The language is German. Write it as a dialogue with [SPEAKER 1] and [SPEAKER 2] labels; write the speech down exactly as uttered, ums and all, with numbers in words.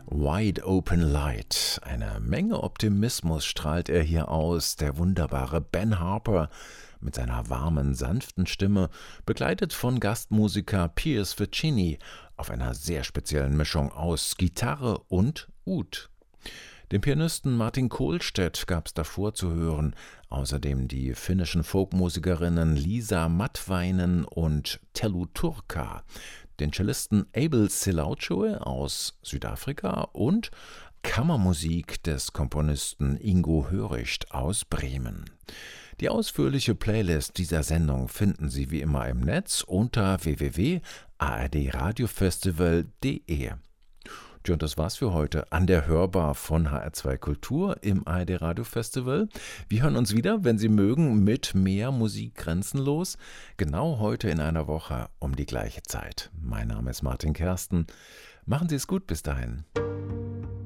[SPEAKER 1] Wide Open Light. Eine Menge Optimismus strahlt er hier aus, der wunderbare Ben Harper mit seiner warmen, sanften Stimme, begleitet von Gastmusiker Piers Ficini auf einer sehr speziellen Mischung aus Gitarre und Oud. Den Pianisten Martin Kohlstedt gab es davor zu hören, außerdem die finnischen Folkmusikerinnen Liisa Matvainen und Tellu Turkka, den Cellisten Abel Silauchoe aus Südafrika und Kammermusik des Komponisten Ingo Höricht aus Bremen. Die ausführliche Playlist dieser Sendung finden Sie wie immer im Netz unter w w w punkt a r d radiofestival punkt d e. Ja, und das war's für heute an der Hörbar von H R zwei Kultur im A R D Radio Festival. Wir hören uns wieder, wenn Sie mögen, mit mehr Musik grenzenlos. Genau heute in einer Woche um die gleiche Zeit. Mein Name ist Martin Kersten. Machen Sie es gut bis dahin.